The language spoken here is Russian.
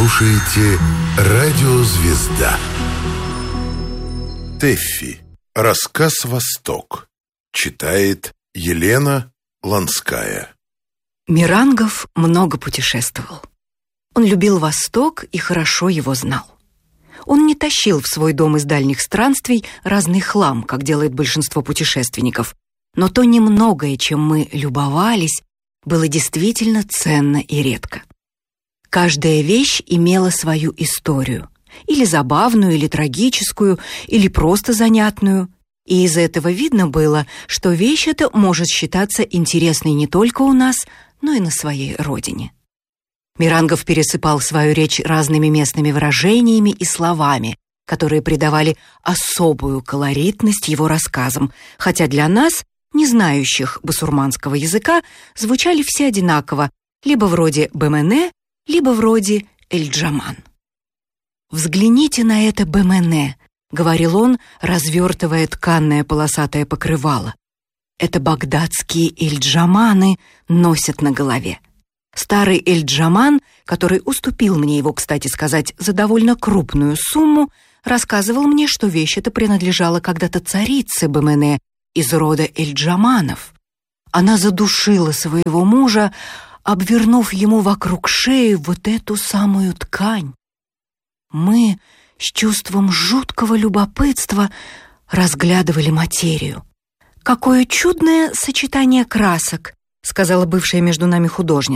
слушаете «Радио Звезда». Тэффи. Рассказ «Восток». Читает Елена Ланская. Мирангов много путешествовал. Он любил Восток и хорошо его знал. Он не тащил в свой дом из дальних странствий разный хлам, как делает большинство путешественников. Но то немногое, чем мы любовались, было действительно ценно и редко. Каждая вещь имела свою историю, или забавную, или трагическую, или просто занятную. И из этого видно было, что вещь эта может считаться интересной не только у нас, но и на своей родине. Мирангов пересыпал свою речь разными местными выражениями и словами, которые придавали особую колоритность его рассказам, хотя для нас, не знающих басурманского языка, звучали все одинаково, либо вроде «Бемене», либо вроде «Эль-Джаман». «Взгляните на это Бемене», — говорил он, развертывая тканное полосатое покрывало. «Это багдадские эль-джаманы носят на голове. Старый эль-джаман, который уступил мне его, кстати сказать, за довольно крупную сумму, рассказывал мне, что вещь эта принадлежала когда-то царице Бемене из рода эль-джаманов. Она задушила своего мужа, обвернув ему вокруг шеи вот эту самую ткань. Мы с чувством жуткого любопытства разглядывали материю. «Какое чудное сочетание красок», — сказала бывшая между нами художница.